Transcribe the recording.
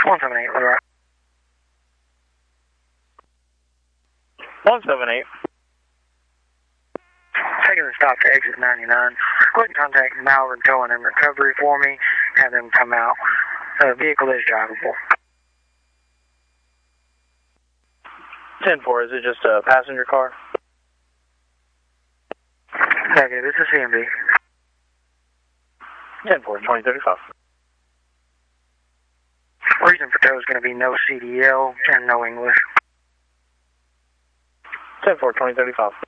178, we're right. 178. Taking the stop to exit 99. Go ahead and contact Malvern Towing and Recovery for me. Have them come out. The vehicle is drivable. 10-4, is it just a passenger car? Negative, it's a CMV. 10-4, 2035. Reason for tow is going to be no CDL and no English. 10-4, 2035.